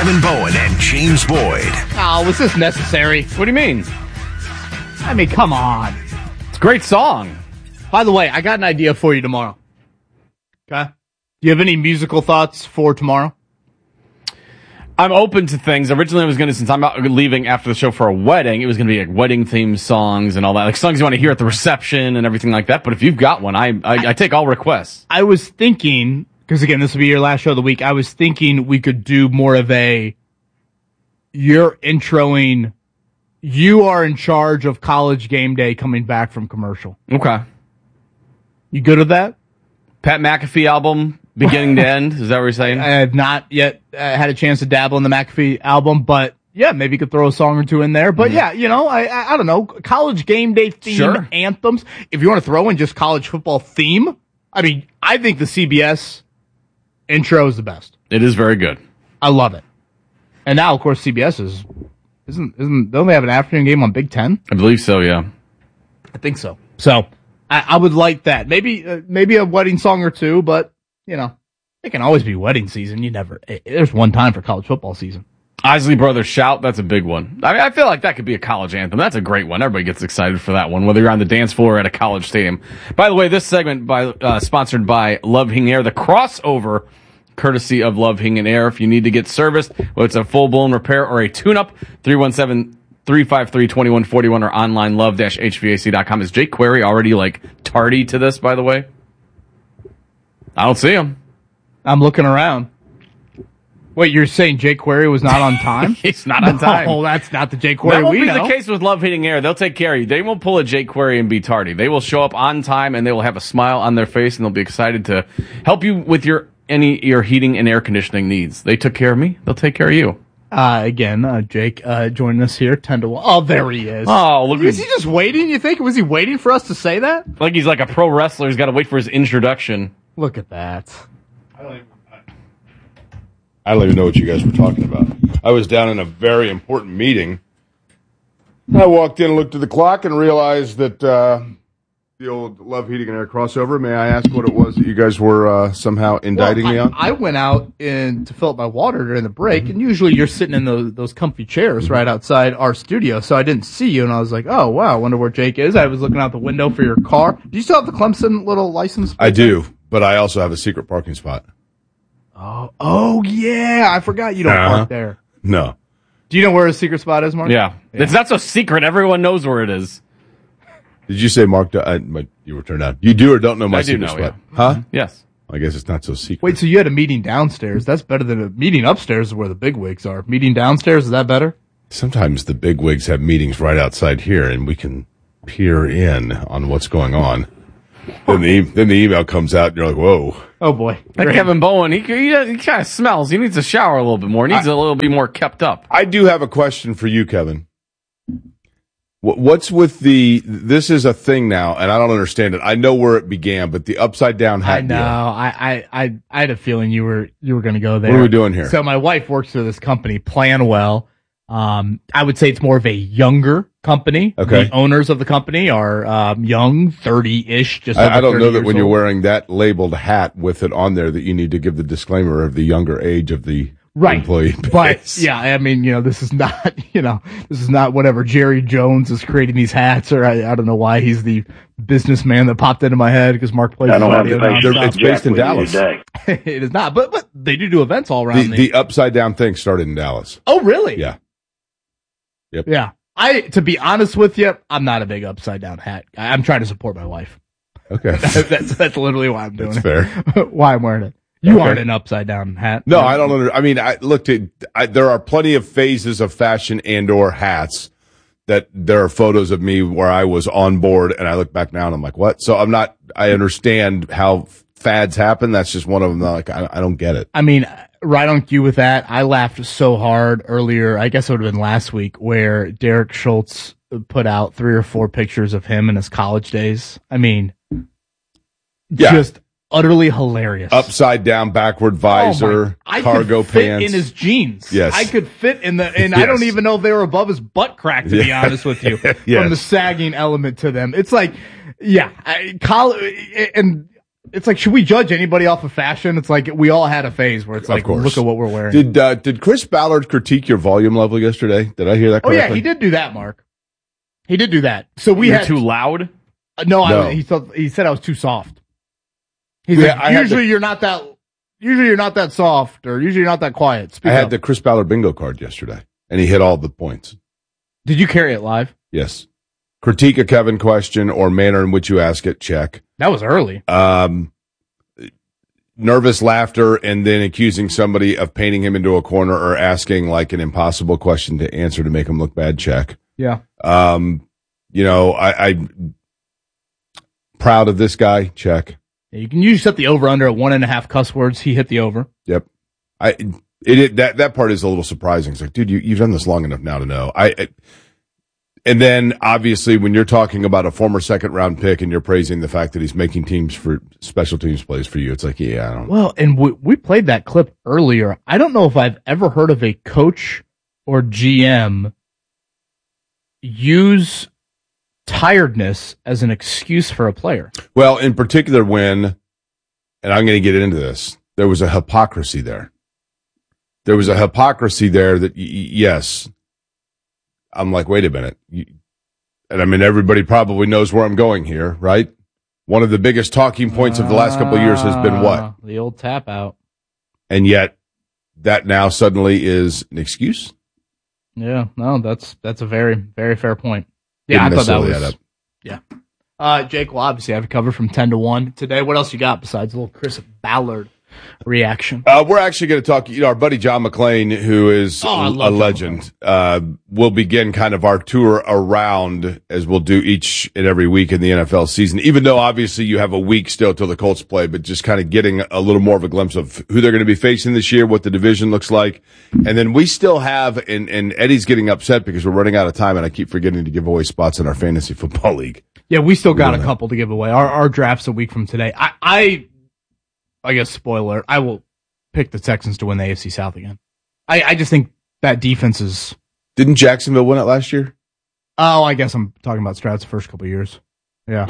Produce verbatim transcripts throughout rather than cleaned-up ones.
Kevin Bowen and James Boyd. Oh, was this necessary? What do you mean? I mean, come on. It's a great song. By the way, I got an idea for you tomorrow. Okay? Do you have any musical thoughts for tomorrow? I'm open to things. Originally, I was going to, since I'm out leaving after the show for a wedding, it was going to be like wedding-themed songs and all that. Like songs you want to hear at the reception and everything like that. But if you've got one, I I, I take all requests. I was thinking, because again, this will be your last show of the week, I was thinking we could do more of a, you're introing, you are in charge of College Game Day coming back from commercial. Okay. You good with that? Pat McAfee album, beginning to end. Is that what you're saying? I have not yet uh, had a chance to dabble in the McAfee album, but yeah, maybe you could throw a song or two in there. But mm-hmm. yeah, you know, I, I I don't know, College Game Day theme sure. anthems. If you want to throw in just college football theme, I mean, I think the C B S intro is the best. It is very good. I love it. And now, of course, C B S is isn't isn't don't they have an afternoon game on Big Ten? I believe so. Yeah, I think so. So I, I would like that. Maybe uh, maybe a wedding song or two, but you know, it can always be wedding season. You never. It, there's one time for college football season. Isley Brothers Shout. That's a big one. I mean, I feel like that could be a college anthem. That's a great one. Everybody gets excited for that one, whether you're on the dance floor or at a college stadium. By the way, this segment by uh, sponsored by Love Heating Air, the crossover, courtesy of Love Heating Air. If you need to get serviced, whether it's a full blown repair or a tune up, three one seven, three five three, two one four one or online love dash H V A C dot com. Is Jake Query already like tardy to this, by the way? I don't see him. I'm looking around. Wait, you're saying Jake Query was not on time? He's not on time. Oh, that's not the Jake Query we know. That won't we be know. the case with Love Heating Air. They'll take care of you. They won't pull a Jake Query and be tardy. They will show up on time and they will have a smile on their face and they'll be excited to help you with your any your heating and air conditioning needs. They took care of me. They'll take care of you. Uh, again, uh, Jake, uh, joining us here, ten to one. Oh, there he is. Oh, look at Is he just waiting, you think? Was he waiting for us to say that? Like he's like a pro wrestler. He's got to wait for his introduction. Look at that. I don't even, I don't even know what you guys were talking about. I was down in a very important meeting. I walked in and looked at the clock and realized that uh, the old Love Heating and Air crossover. May I ask what it was that you guys were uh, somehow indicting well, I, me on? I went out in, to fill up my water during the break, mm-hmm. and usually you're sitting in those, those comfy chairs right outside our studio, so I didn't see you, and I was like, oh, wow, I wonder where Jake is. I was looking out the window for your car. Do you still have the Clemson little license plate? I do, but I also have a secret parking spot. Oh, oh yeah, I forgot you don't uh-huh. park there. No. Do you know where his secret spot is, Mark? Yeah. yeah. It's not so secret. Everyone knows where it is. Did you say, Mark, uh, you were turned down. You do or don't know my I secret know, spot? Yeah. Huh? Yes. I guess it's not so secret. Wait, so you had a meeting downstairs. That's better than a meeting upstairs is where the big wigs are. Meeting downstairs, is that better? Sometimes the big wigs have meetings right outside here, and we can peer in on what's going on. Then the, then the email comes out, and you're like, whoa. Oh, boy. Like Kevin Bowen, he, he, he kind of smells. He needs to shower a little bit more. He needs I, a little bit more kept up. I do have a question for you, Kevin. What's with the, this is a thing now, and I don't understand it. I know where it began, but the upside down hat I know. deal. I, I, I, I had a feeling you were, you were going to go there. What are we doing here? So my wife works for this company, Planwell. Um, I would say it's more of a younger company. Okay. The owners of the company are, um, young, thirty-ish, just I, I don't know that when old. you're wearing that labeled hat with it on there that you need to give the disclaimer of the younger age of the right. employee base. But, yeah, I mean, you know, this is not, you know, this is not whatever Jerry Jones is creating these hats, or I, I don't know why he's the businessman that popped into my head because Mark plays I don't audio. have to It's based in Dallas. It is not, but, but they do do events all around the, the, the upside down thing started in Dallas. Oh, really? Yeah. Yep. Yeah. I, to be honest with you, I'm not a big upside down hat guy. I'm trying to support my wife. Okay. that's, that's literally why I'm doing that's it. Fair. Why I'm wearing it. You okay. aren't an upside down hat. No, I don't under, I mean, I looked at, I, there are plenty of phases of fashion and or hats that there are photos of me where I was on board and I look back now and I'm like, what? So I'm not, I understand how fads happen. That's just one of them. Like, I, I don't get it. I mean, right on cue with that. I laughed so hard earlier. I guess it would have been last week where Derek Schultz put out three or four pictures of him in his college days. I mean, yeah. just utterly hilarious. Upside down, backward visor, oh cargo I could fit pants. in his jeans. Yes. I could fit in the, and yes. I don't even know if they were above his butt crack, to be yeah. honest with you, yes. from the sagging element to them. It's like, yeah, I, college, and it's like, should we judge anybody off of fashion? It's like we all had a phase where it's like, look at what we're wearing. Did uh, did Chris Ballard critique your volume level yesterday? Did I hear that correctly? Oh, yeah, he did do that, Mark. He did do that. So we You're had too loud? Uh, no, No. I, he thought he said I was too soft. He's Yeah, like, I had usually the- you're not that. Usually you're not that soft, or usually you're not that quiet. Speak I had up. the Chris Ballard bingo card yesterday, and he hit all the points. Did you carry it live? Yes. Critique a Kevin question or manner in which you ask it, check. That was early. Um, nervous laughter and then accusing somebody of painting him into a corner or asking like an impossible question to answer to make him look bad, check. Yeah. Um, you know, I, I proud of this guy, check. Yeah, you can usually set the over under at one and a half cuss words. He hit the over. Yep. I it, it that that part is a little surprising. It's like, dude, you you've done this long enough now to know. I, I and then obviously when you're talking about a former second round pick and you're praising the fact that he's making teams for special teams plays for you, it's like, yeah, I don't. Well, and we, we played that clip earlier. I don't know if I've ever heard of a coach or G M use tiredness as an excuse for a player. Well, in particular when, and I'm going to get into this, there was a hypocrisy there. There was a hypocrisy there that, y- yes, I'm like, wait a minute. You, and I mean, everybody probably knows where I'm going here, right? One of the biggest talking points of the last couple of years has been what? Ah, the old tap out. And yet that now suddenly is an excuse? Yeah, no, that's that's a very, very fair point. Yeah, Didn't I thought that necessarily was. add up. Yeah. Uh, Jake will obviously have it covered from ten to one today. What else you got besides a little Chris Ballard reaction? Uh, we're actually going to talk, you know, our buddy John McClain, who is Oh, I a love John legend, uh, will begin kind of our tour around as we'll do each and every week in the N F L season, even though obviously you have a week still till the Colts play, but just kind of getting a little more of a glimpse of who they're going to be facing this year, what the division looks like. And then we still have, and, and Eddie's getting upset because we're running out of time and I keep forgetting to give away spots in our fantasy football league. Yeah, we still got a couple to give away. Our our draft's a week from today. I I, I guess spoiler. I will pick the Texans to win the A F C South again. I, I just think that defense is. Didn't Jacksonville win it last year? Oh, I guess I'm talking about Stroud's first couple of years. Yeah.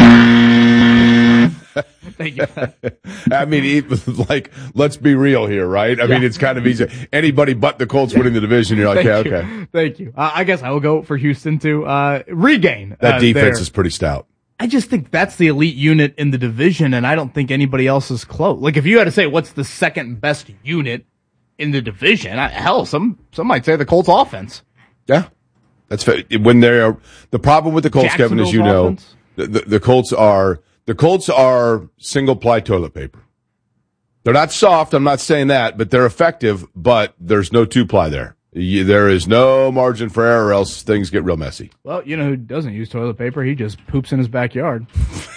Thank you. I mean, even, like, let's be real here, right? I Yeah. mean, it's kind of easy. Anybody but the Colts winning the division, you're like, Thank yeah, you. okay. Thank you. Uh, I guess I will go for Houston to uh, regain. That uh, defense their- is pretty stout. I just think that's the elite unit in the division, and I don't think anybody else is close. Like, if you had to say what's the second best unit in the division, I, hell, some some might say the Colts offense. Yeah. That's fair. When they're, the problem with the Colts, Kevin, as you know, Jacksonville's the, the, the Colts are, the Colts are single ply toilet paper. They're not soft. I'm not saying that, but they're effective, but there's no two ply there. You, there is no margin for error, else things get real messy. Well, you know who doesn't use toilet paper? He just poops in his backyard.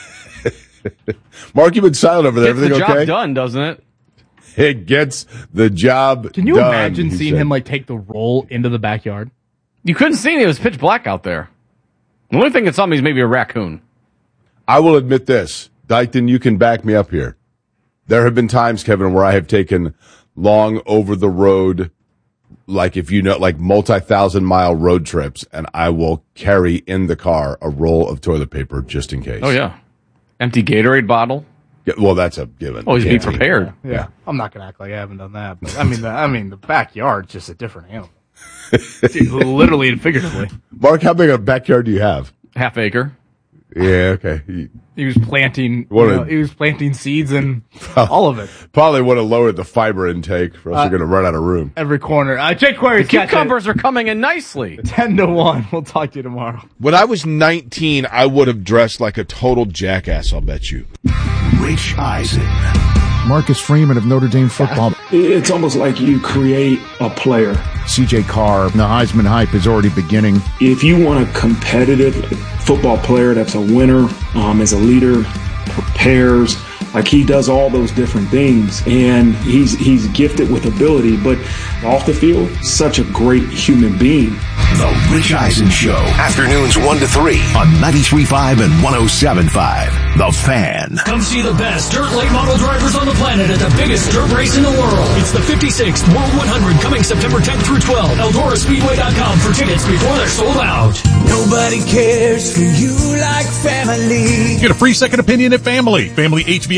Mark, you've been silent over there. Gets the Everything job okay? done, doesn't it? It gets the job Can you done, imagine he seeing said. him like take the roll into the backyard? You couldn't see it. It was pitch black out there. The only thing that saw me is maybe a raccoon. I will admit this. Dykton, you can back me up here. There have been times, Kevin, where I have taken long over the road, like if you know, like multi-thousand mile road trips, and I will carry in the car a roll of toilet paper just in case. Oh, yeah. Empty Gatorade bottle. Yeah, well, that's a given. Always be Can't be. prepared. Yeah. I'm not gonna act like I haven't done that, but I mean, the, I mean, the backyard's just a different animal. Dude, literally and figuratively. Mark, how big a backyard do you have? Half acre. Yeah, okay. You He was planting. What You a- know, he was planting seeds and all of it. probably would have lowered the fiber intake, or else Uh, you're going to run out of room. Every corner. Uh, Jake Query's got you Cucumbers are coming in nicely. ten to one. We'll talk to you tomorrow. When I was nineteen, I would have dressed like a total jackass, I'll bet you. Rich Eisen. Marcus Freeman of Notre Dame football. It's almost like you create a player. C J Carr, the Heisman hype is already beginning. If you want a competitive football player that's a winner, um, is a leader, prepares, like he does all those different things, and he's he's gifted with ability, but off the field, such a great human being. The Rich Eisen Show. Afternoons one to three on ninety-three point five and one oh seven point five. The Fan. Come see the best dirt late model drivers on the planet at the biggest dirt race in the world. It's the fifty-sixth World one hundred coming September tenth through twelfth. Eldora Speedway dot com for tickets before they're sold out. Nobody cares for you like family. Get a free second opinion at Family. Family H V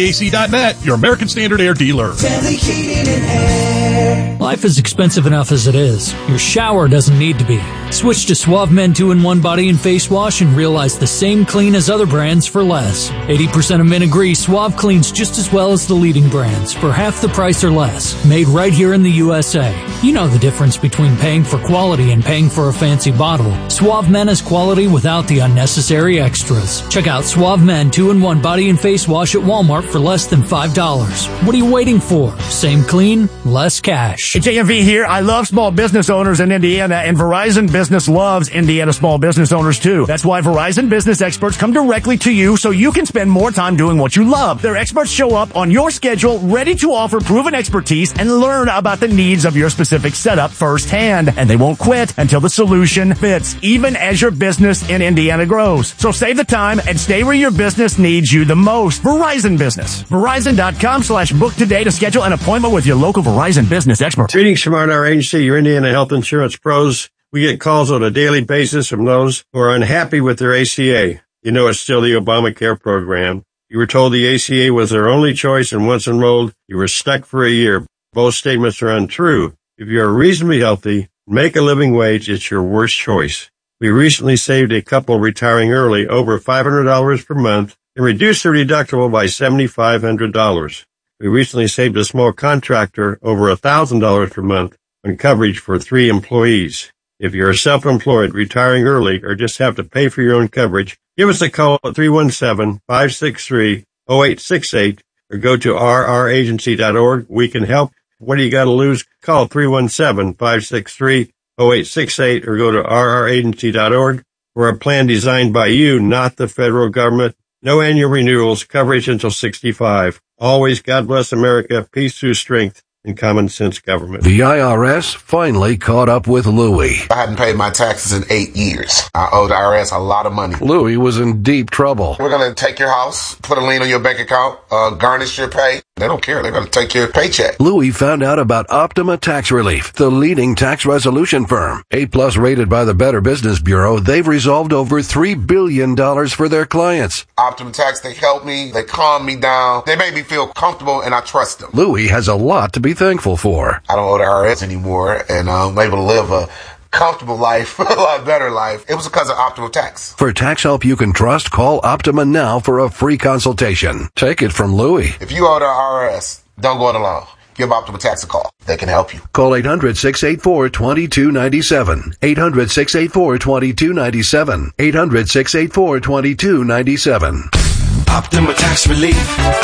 stanley a c dot net, your American Standard Air dealer. Stanley Heating and Air. Life is expensive enough as it is. Your shower doesn't need to be. Switch to Suave Men two in one Body and Face Wash and realize the same clean as other brands for less. eighty percent of men agree Suave cleans just as well as the leading brands for half the price or less. Made right here in the U S A. You know the difference between paying for quality and paying for a fancy bottle. Suave Men is quality without the unnecessary extras. Check out Suave Men two in one Body and Face Wash at Walmart for less than five dollars. What are you waiting for? Same clean, less cash. It's A M V here. I love small business owners in Indiana, and Verizon Business loves Indiana small business owners too. That's why Verizon Business experts come directly to you so you can spend more time doing what you love. Their experts show up on your schedule, ready to offer proven expertise and learn about the needs of your specific setup firsthand. And they won't quit until the solution fits, even as your business in Indiana grows. So save the time and stay where your business needs you the most. Verizon Business. Verizon.com slash book today to schedule an appointment with your local Verizon Business expert. Greetings from our agency, your Indiana Health Insurance Pros. We get calls on a daily basis from those who are unhappy with their A C A. You know it's still the Obamacare program. You were told the A C A was their only choice, and once enrolled, you were stuck for a year. Both statements are untrue. If you are reasonably healthy, make a living wage, it's your worst choice. We recently saved a couple retiring early over five hundred dollars per month and reduced their deductible by seven thousand five hundred dollars. We recently saved a small contractor over one thousand dollars per month on coverage for three employees. If you're self-employed, retiring early, or just have to pay for your own coverage, give us a call at three one seven, five six three, zero eight six eight or go to r r agency dot org. We can help. What do you got to lose? Call three one seven, five six three, zero eight six eight or go to r r agency dot org for a plan designed by you, not the federal government. No annual renewals, coverage until sixty-five. Always God bless America, peace through strength, and common sense government. The I R S finally caught up with Louie. I hadn't paid my taxes in eight years. I owed the I R S a lot of money. Louie was in deep trouble. We're going to take your house, put a lien on your bank account, uh, garnish your pay. They don't care. They're going to take your paycheck. Louie found out about Optima Tax Relief, the leading tax resolution firm. A plus rated by the Better Business Bureau, they've resolved over three billion dollars for their clients. Optima Tax, they help me. They calm me down. They make me feel comfortable, and I trust them. Louie has a lot to be thankful for. I don't owe the I R S anymore, and I'm able to live a comfortable life, a lot better life. It was because of Optima Tax. For tax help you can trust, call Optima now for a free consultation. Take it from Louie. If you owe the I R S, don't go it alone. Give Optima Tax a call. They can help you. Call eight hundred, six eight four, two two nine seven. eight hundred, six eight four, two two nine seven. eight hundred, six eight four, two two nine seven. Optima Tax Relief.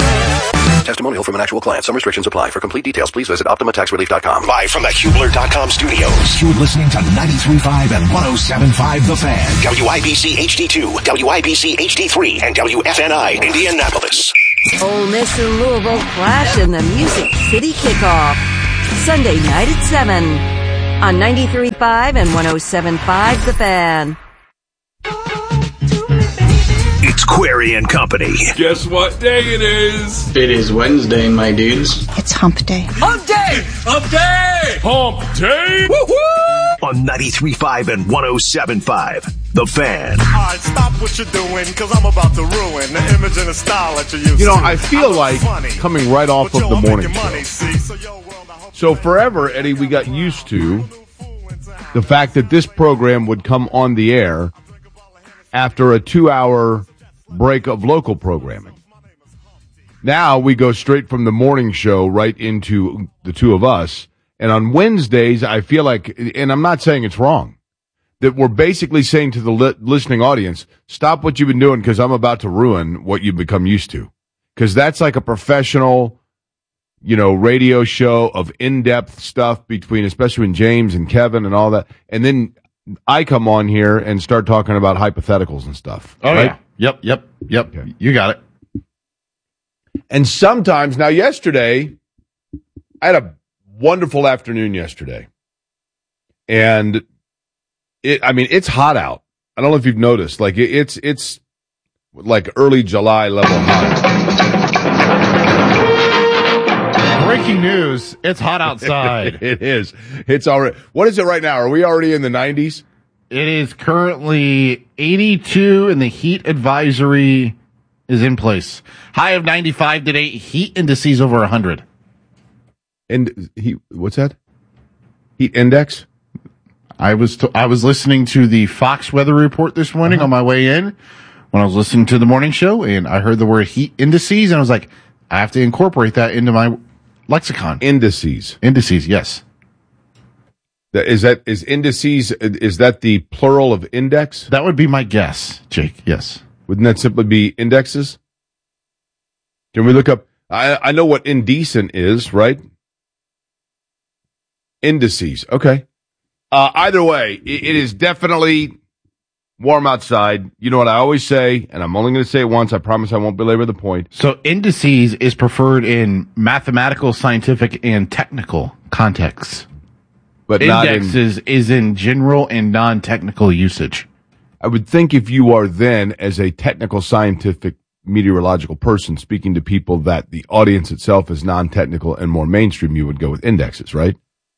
Testimonial from an actual client. Some restrictions apply. For complete details, please visit Optima Tax Relief dot com. Live from the Hubler dot com studios. You're listening to ninety-three point five and one oh seven point five The Fan. W I B C H D two, W I B C H D three, and W F N I Indianapolis. Ole Miss and Louisville clash in the Music City Kickoff. Sunday night at seven on ninety-three point five and one oh seven point five The Fan. It's Query and Company. Guess what day it is? It is Wednesday, my dudes. It's Hump Day. Hump Day! Hump Day! Hump Day! Woo-hoo! On ninety-three point five and one oh seven point five The Fan. All right, stop what you're doing, because I'm about to ruin the image and the style that you use. You know, I feel like coming right off of the morning show. So forever, Eddie, we got used to the fact that this program would come on the air after a two-hour break of local programming. Now we go straight from the morning show right into the two of us. And on Wednesdays, I feel like, and I'm not saying it's wrong, that we're basically saying to the li- listening audience, stop what you've been doing because I'm about to ruin what you've become used to. Because that's like a professional, you know, radio show of in-depth stuff between, especially when James and Kevin and all that. And then I come on here and start talking about hypotheticals and stuff. Oh, right? yeah. Yep, yep, yep. Okay. You got it. And sometimes, now yesterday, I had a wonderful afternoon yesterday. And it, I mean, it's hot out. I don't know if you've noticed. Like, it, it's, it's like early July level hot. Breaking news. It's hot outside. It is. It's already, what is it right now? Are we already in the nineties? It is currently eighty-two, and the heat advisory is in place. High of ninety-five today. Heat indices over one hundred. And he, what's that? Heat index? I was t- I was listening to the Fox weather report this morning uh-huh. on my way in when I was listening to the morning show, and I heard the word heat indices, and I was like, I have to incorporate that into my lexicon. Indices. Indices, yes. Is that is indices? Is that the plural of index? That would be my guess, Jake. Yes. Wouldn't that simply be indexes? Can we look up? I I know what indecent is, right? Indices. Okay. Uh, either way, it, it is definitely warm outside. You know what I always say, and I'm only going to say it once. I promise I won't belabor the point. So indices is preferred in mathematical, scientific, and technical contexts. But indexes not in, is in general and non-technical usage. I would think if you are then, as a technical, scientific, meteorological person, speaking to people that the audience itself is non-technical and more mainstream, you would go with indexes, right?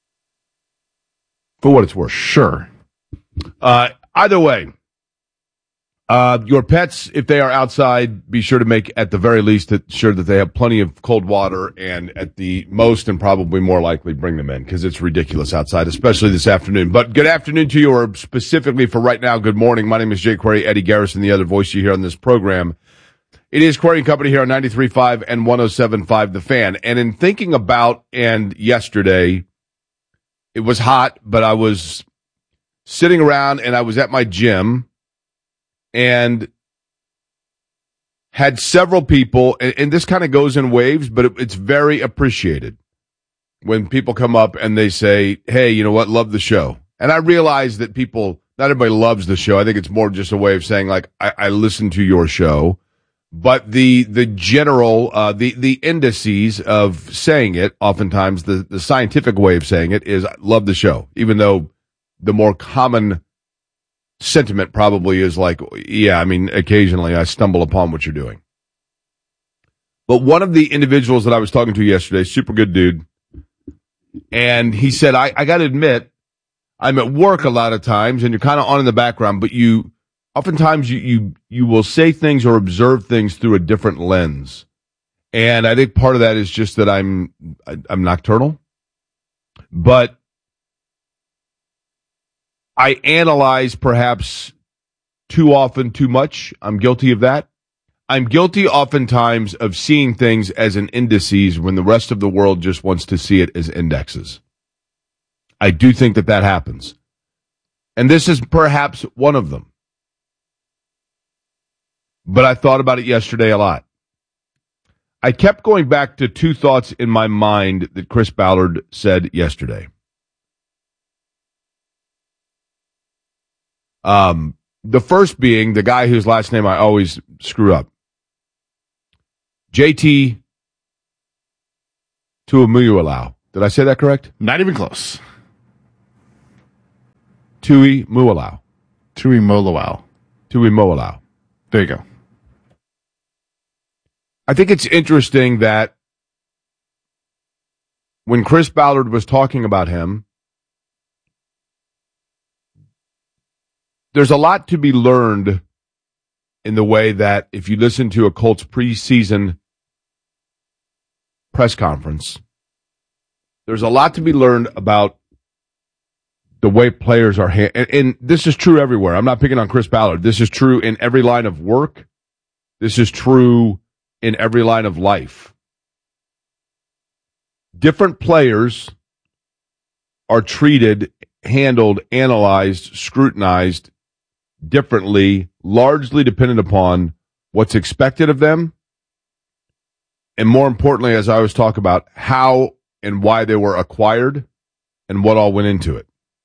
For what it's worth. Sure. Uh, either way, uh, your pets, if they are outside, be sure to make, at the very least, sure that they have plenty of cold water, and at the most and probably more likely bring them in, because it's ridiculous outside, especially this afternoon. But good afternoon to you, or specifically for right now, good morning. My name is Jay Query, Eddie Garrison, the other voice you hear on this program. It is Query and Company here on ninety-three point five and one oh seven point five The Fan. And in thinking about, and yesterday, it was hot, but I was sitting around and I was at my gym and had several people, and, and this kind of goes in waves, but it, it's very appreciated when people come up and they say, hey, you know what, love the show. And I realize that people, not everybody loves the show. I think it's more just a way of saying, like, I, I listen to your show. But the the general, uh, the, the indices of saying it, oftentimes the, the scientific way of saying it is, love the show, even though the more common sentiment probably is like, yeah, I mean, occasionally I stumble upon what you're doing. But one of the individuals that I was talking to yesterday, super good dude, and he said, I, I got to admit, I'm at work a lot of times, and you're kind of on in the background, but you... Oftentimes you, you, you will say things or observe things through a different lens. And I think part of that is just that I'm, I'm nocturnal, but I analyze perhaps too often, too much. I'm guilty of that. I'm guilty oftentimes of seeing things as an indices when the rest of the world just wants to see it as indexes. I do think that that happens. And this is perhaps one of them. But I thought about it yesterday a lot. I kept going back to two thoughts in my mind that Chris Ballard said yesterday. Um, the first being the guy whose last name I always screw up. J T Tuimoloau. Did I say that correct? Not even close. Tuimoloau. Tuimoloau. Tuimoloau. There you go. I think it's interesting that when Chris Ballard was talking about him, there's a lot to be learned in the way that if you listen to a Colts preseason press conference, there's a lot to be learned about the way players are, ha- and, and this is true everywhere. I'm not picking on Chris Ballard. This is true in every line of work. This is true in every line of life. Different players are treated, handled, analyzed, scrutinized differently, largely dependent upon what's expected of them, and more importantly, as I always talk about, how and why they were acquired and what all went into it.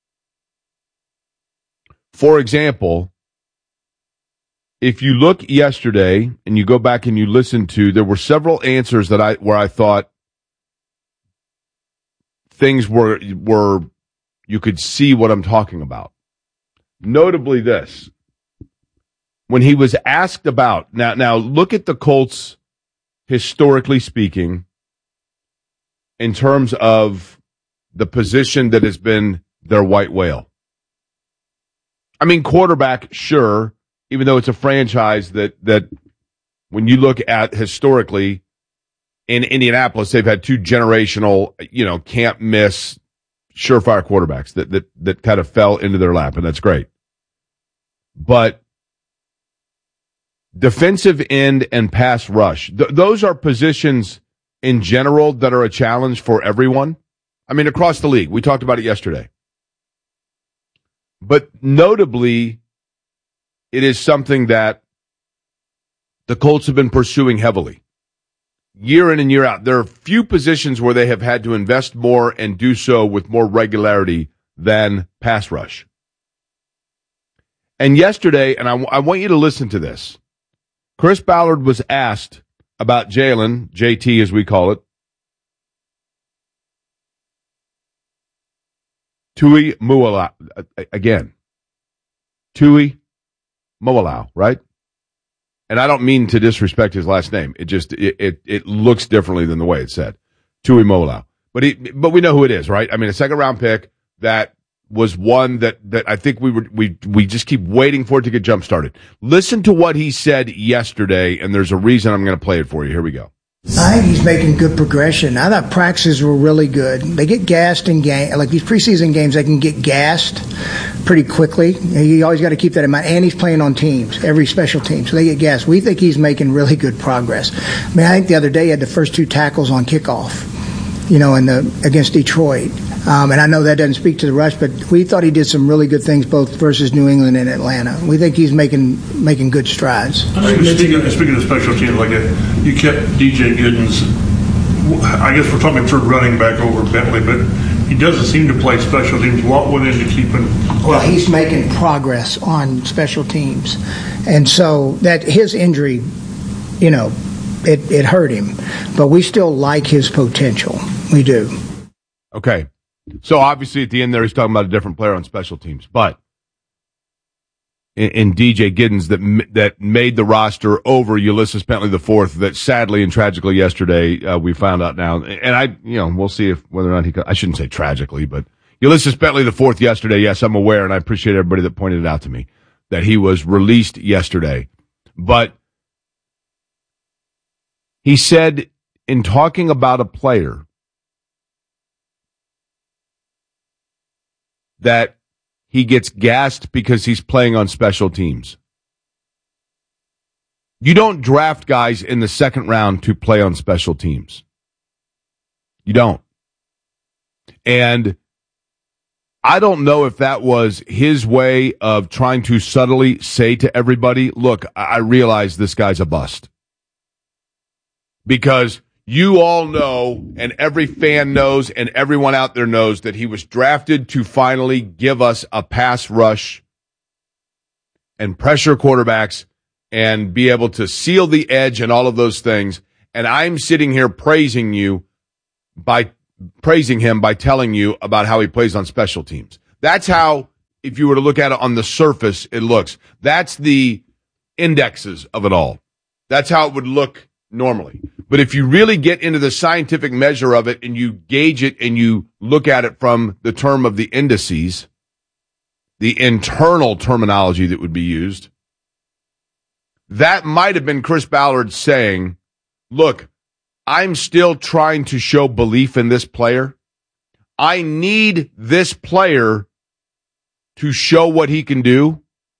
For example, if you look yesterday and you go back and you listen to, there were several answers that I where I thought things were were you could see what I'm talking about. Notably this. When he was asked about, now now look at the Colts historically speaking in terms of the position that has been their white whale. I mean, quarterback, sure, even though it's a franchise that, that when you look at historically in Indianapolis, they've had two generational, you know, can't miss, surefire quarterbacks that, that, that kind of fell into their lap, and that's great. But defensive end and pass rush, th- those are positions in general that are a challenge for everyone. I mean, across the league. We talked about it yesterday. But notably, it is something that the Colts have been pursuing heavily. Year in and year out. There are few positions where they have had to invest more and do so with more regularity than pass rush. And yesterday, and I, I want you to listen to this, Chris Ballard was asked about Jalen, J T as we call it, Tui Mualau, again, Tui Mualau, right? And I don't mean to disrespect his last name. It just, it, it, it looks differently than the way it's said. Tui Mualau. But he, but we know who it is, right? I mean, a second round pick that was one that, that I think we were, we, we just keep waiting for it to get jump started. Listen to what he said yesterday, and there's a reason I'm going to play it for you. Here we go. I think he's making good progression. I thought practices were really good. They get gassed in game, like these preseason games, they can get gassed pretty quickly. You always got to keep that in mind. And he's playing on teams, every special team, so they get gassed. We think he's making really good progress. I mean, I think the other day he had the first two tackles on kickoff, you know, in the against Detroit. Um, and I know that doesn't speak to the rush, but we thought he did some really good things both versus New England and Atlanta. We think he's making making good strides. I mean, speaking, of, speaking of special teams, like a, you kept D J Giddens. I guess we're talking third running back over Bentley, but he doesn't seem to play special teams. What went into keeping? Well, he's making progress on special teams, and so that his injury, you know, it, it hurt him, but we still like his potential. We do. Okay. So obviously at the end there he's talking about a different player on special teams, but in, in D J Giddens that that made the roster over Ulysses Bentley the fourth, that sadly and tragically yesterday uh, we found out now, and I, you know, we'll see if whether or not he. I shouldn't say tragically, but Ulysses Bentley the fourth yesterday. Yes, I'm aware, and I appreciate everybody that pointed it out to me that he was released yesterday, but he said in talking about a player that he gets gassed because he's playing on special teams. You don't draft guys in the second round to play on special teams. You don't. And I don't know if that was his way of trying to subtly say to everybody, look, I realize this guy's a bust. Because you all know, and every fan knows, and everyone out there knows that he was drafted to finally give us a pass rush and pressure quarterbacks and be able to seal the edge and all of those things. And I'm sitting here praising you by praising him by telling you about how he plays on special teams. That's how, if you were to look at it on the surface, it looks. That's the indexes of it all. That's how it would look normally. But if you really get into the scientific measure of it and you gauge it and you look at it from the term of the indices, the internal terminology that would be used, that might have been Chris Ballard saying, look, I'm still trying to show belief in this player. I need this player to show what he can do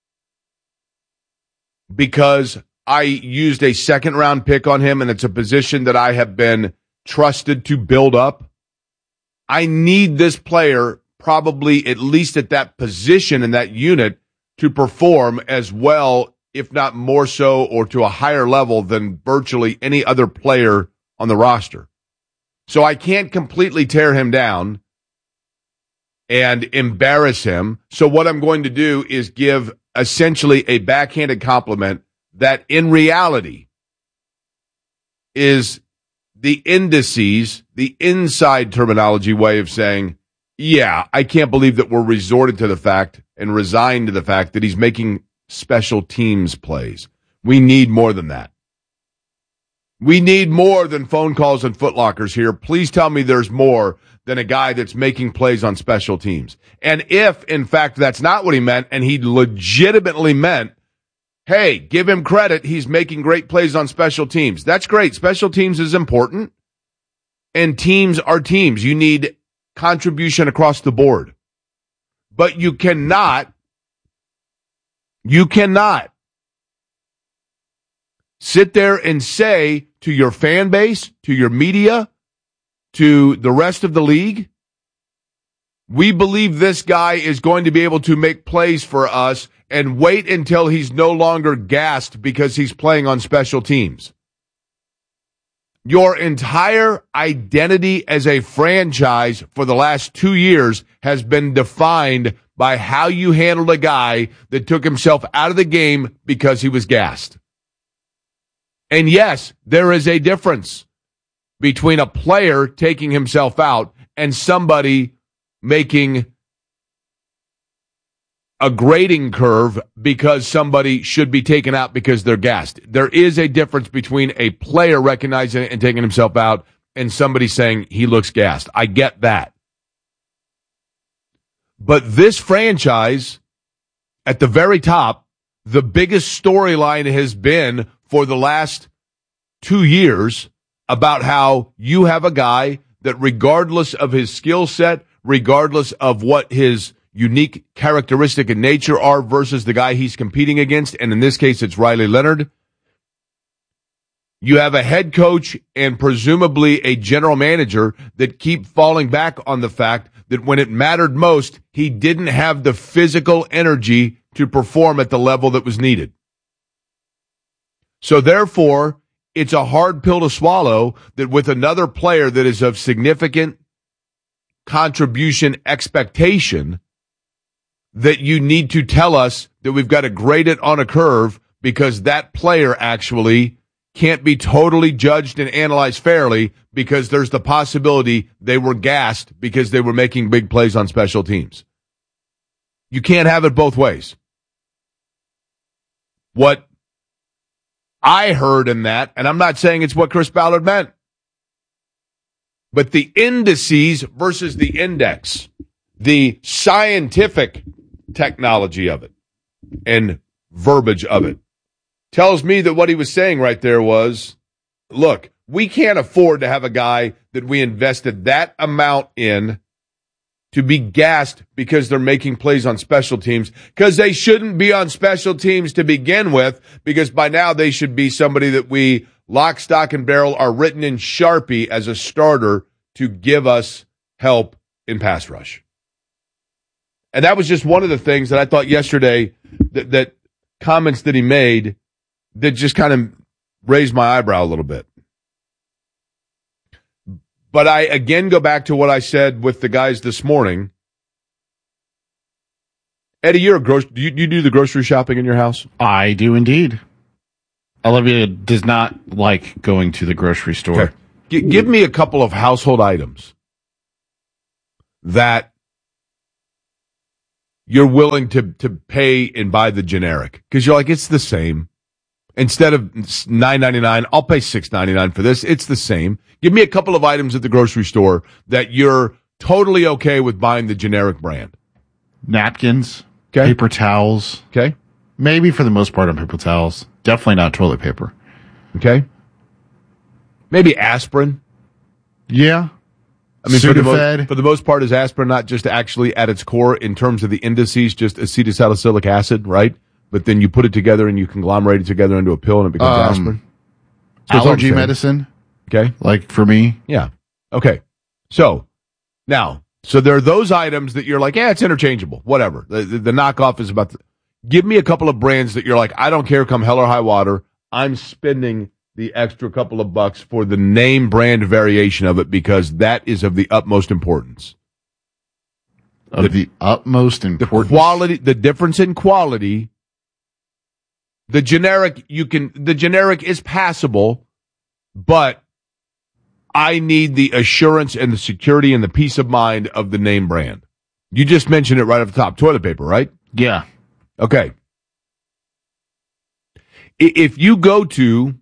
because I used a second round pick on him, and it's a position that I have been trusted to build up. I need this player probably at least at that position in that unit to perform as well, if not more so, or to a higher level than virtually any other player on the roster. So I can't completely tear him down and embarrass him. So what I'm going to do is give essentially a backhanded compliment that in reality is the indices, the inside terminology way of saying, yeah, I can't believe that we're resorted to the fact and resigned to the fact that he's making special teams plays. We need more than that. We need more than phone calls and footlockers here. Please tell me there's more than a guy that's making plays on special teams. And if, in fact, that's not what he meant, and he legitimately meant hey, give him credit. He's making great plays on special teams. That's great. Special teams is important. And teams are teams. You need contribution across the board. But you cannot, you cannot sit there and say to your fan base, to your media, to the rest of the league, we believe this guy is going to be able to make plays for us, and wait until he's no longer gassed because he's playing on special teams. Your entire identity as a franchise for the last two years has been defined by how you handled a guy that took himself out of the game because he was gassed. And yes, there is a difference between a player taking himself out and somebody making a grading curve because somebody should be taken out because they're gassed. There is a difference between a player recognizing it and taking himself out and somebody saying he looks gassed. I get that. But this franchise, at the very top, the biggest storyline has been for the last two years about how you have a guy that regardless of his skill set, regardless of what his unique characteristic and nature are versus the guy he's competing against, and in this case it's Riley Leonard, you have a head coach and presumably a general manager that keep falling back on the fact that when it mattered most, he didn't have the physical energy to perform at the level that was needed. So therefore, it's a hard pill to swallow that with another player that is of significant contribution expectation, that you need to tell us that we've got to grade it on a curve because that player actually can't be totally judged and analyzed fairly because there's the possibility they were gassed because they were making big plays on special teams. You can't have it both ways. What I heard in that, and I'm not saying it's what Chris Ballard meant, but the indices versus the index, the scientific technology of it and verbiage of it tells me that what he was saying right there was, look, we can't afford to have a guy that we invested that amount in to be gassed because they're making plays on special teams, because they shouldn't be on special teams to begin with, because by now they should be somebody that we lock, stock, and barrel are written in Sharpie as a starter to give us help in pass rush. And that was just one of the things that I thought yesterday that, that comments that he made that just kind of raised my eyebrow a little bit. But I again go back to what I said with the guys this morning. Eddie, you're a grocery, do you, you do the grocery shopping in your house? I do indeed. Olivia does not like going to the grocery store. Okay. G- give me a couple of household items that you're willing to, to pay and buy the generic. Because you're like, it's the same. Instead of nine ninety-nine, I'll pay six ninety-nine for this. It's the same. Give me a couple of items at the grocery store that you're totally okay with buying the generic brand. Napkins, okay. Paper towels. Okay. Maybe for the most part on paper towels. Definitely not toilet paper. Okay. Maybe aspirin. Yeah. I mean, for the, Sudafed. most, for the most part, is aspirin not just actually at its core in terms of the indices, just acetylsalicylic acid, right? But then you put it together and you conglomerate it together into a pill and it becomes Um, aspirin. That's Allergy all I'm saying. medicine. Okay. Like for me. Yeah. Okay. So now, so there are those items that you're like, yeah, it's interchangeable. Whatever. The, the, the knockoff is about the, give me a couple of brands that you're like, I don't care come hell or high water. I'm spending the extra couple of bucks for the name brand variation of it because that is of the utmost importance. Of the, the utmost importance. The quality, the difference in quality. The generic, you can, the generic is passable, but I need the assurance and the security and the peace of mind of the name brand. You just mentioned it right off the top. Toilet paper, right? Yeah. Okay. If you go to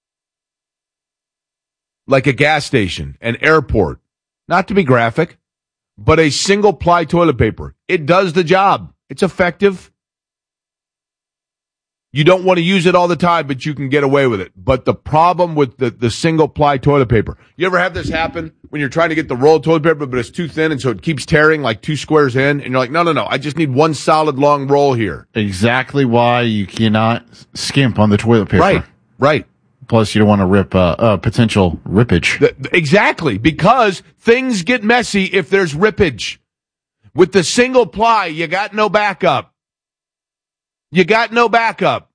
like a gas station, an airport, not to be graphic, but a single ply toilet paper, it does the job. It's effective. You don't want to use it all the time, but you can get away with it. But the problem with the, the single-ply toilet paper, you ever have this happen when you're trying to get the roll of toilet paper, but it's too thin, and so it keeps tearing like two squares in, and you're like, no, no, no, I just need one solid long roll here. Exactly why you cannot skimp on the toilet paper. Right, right. Plus, you don't want to rip uh, uh, potential rippage. The, exactly, because things get messy if there's rippage. With the single-ply, you got no backup. You got no backup.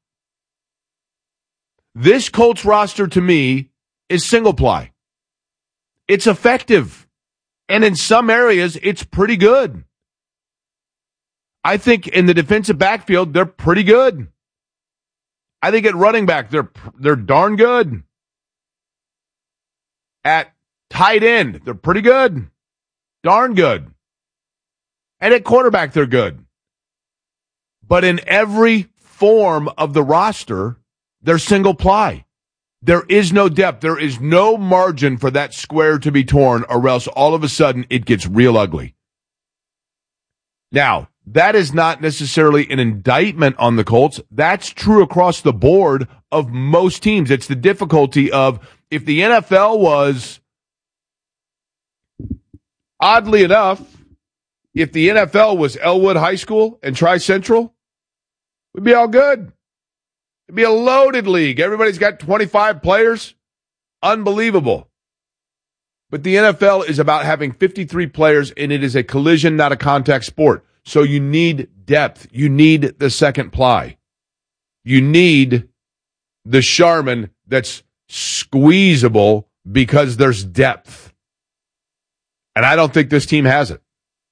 This Colts roster, to me, is single-ply. It's effective. And in some areas, it's pretty good. I think in the defensive backfield, they're pretty good. I think at running back, they're they're darn good. At tight end, they're pretty good. Darn good. And at quarterback, they're good. But in every form of the roster, they're single ply. There is no depth. There is no margin for that square to be torn, or else all of a sudden it gets real ugly. Now, that is not necessarily an indictment on the Colts. That's true across the board of most teams. It's the difficulty of, if the N F L was, oddly enough, if the N F L was Elwood High School and Tri-Central, we'd be all good. It'd be a loaded league. Everybody's got twenty-five players. Unbelievable. But the N F L is about having fifty-three players, and it is a collision, not a contact sport. So you need depth. You need the second ply. You need the Charmin that's squeezable because there's depth. And I don't think this team has it.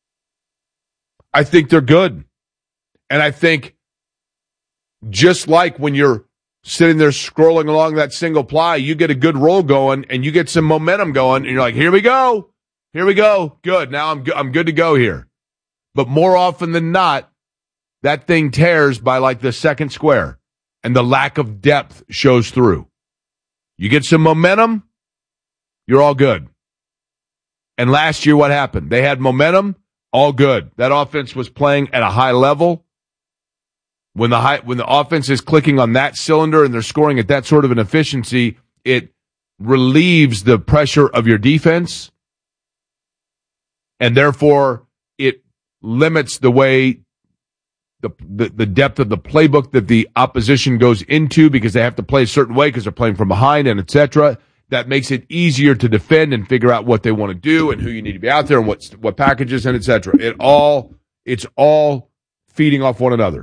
I think they're good. And I think just like when you're sitting there scrolling along that single ply, you get a good roll going and you get some momentum going, and you're like, here we go. Here we go. Good. Now I'm, go- I'm good to go here. But more often than not, that thing tears by like the second square, and the lack of depth shows through. You get some momentum, you're all good. And last year, what happened? They had momentum, all good. That offense was playing at a high level. When the high, when the offense is clicking on that cylinder and they're scoring at that sort of an efficiency, it relieves the pressure of your defense, and therefore it limits the way the, the the depth of the playbook that the opposition goes into, because they have to play a certain way because they're playing from behind and et cetera. That makes it easier to defend and figure out what they want to do and who you need to be out there and what what packages and et cetera. It all it's all feeding off one another.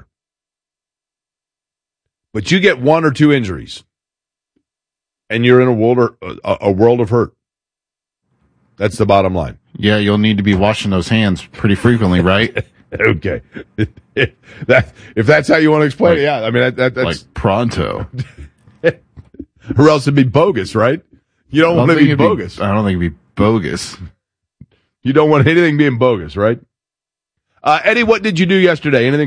But you get one or two injuries, and you're in a world or, a, a world of hurt. That's the bottom line. Yeah, you'll need to be washing those hands pretty frequently, right? Okay. that if that's how you want to explain like, it, yeah. I mean, that, that, that's like pronto. Or else it'd be bogus, right? You don't, don't want to be bogus. Be, I don't think it'd be bogus. You don't want anything being bogus, right? Uh, Eddie, what did you do yesterday? Anything